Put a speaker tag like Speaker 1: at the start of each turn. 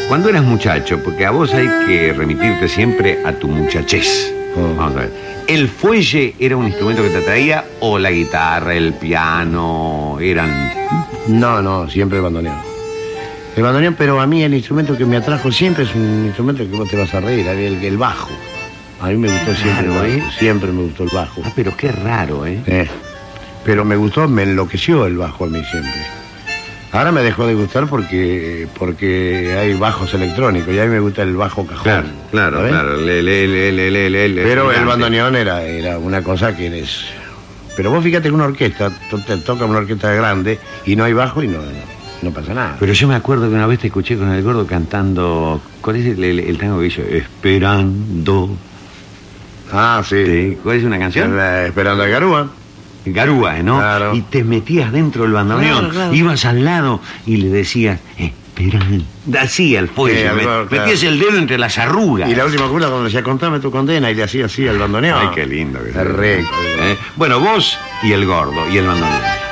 Speaker 1: Cuando eras muchacho, porque a vos hay que remitirte siempre a tu muchachez. Vamos a ver. ¿El fuelle era un instrumento que te atraía o la guitarra, el piano eran...?
Speaker 2: No, siempre el bandoneón. El bandoneón, pero a mí el instrumento que me atrajo siempre es un instrumento que vos te vas a reír, el bajo. A mí me gustó siempre el bajo, siempre me gustó el bajo.
Speaker 1: Ah, pero qué raro, ¿eh?
Speaker 2: Pero me gustó, me enloqueció el bajo a mí siempre. Ahora me dejó de gustar porque hay bajos electrónicos y a mí me gusta el bajo cajón.
Speaker 1: Claro.
Speaker 2: Pero el bandoneón era una cosa que eres... Pero vos fíjate que una orquesta, te toca una orquesta grande y no hay bajo y no pasa nada.
Speaker 1: Pero yo me acuerdo que una vez te escuché con el Gordo cantando... ¿Cuál es el tango que hizo? Esperando.
Speaker 2: Ah, sí.
Speaker 1: ¿Cuál es una canción?
Speaker 2: Esperando a Garúa.
Speaker 1: Garúa, ¿no?
Speaker 2: Claro.
Speaker 1: Y te metías dentro del bandoneón,
Speaker 2: Claro.
Speaker 1: ibas al lado y le decías, esperando. Así al fuelle, metías el dedo entre las arrugas.
Speaker 2: Y la última cura cuando le decía, contame tu condena, y le hacía así al bandoneón.
Speaker 1: Ay, qué lindo que
Speaker 2: es.
Speaker 1: Bueno, vos y el Gordo y el bandoneón.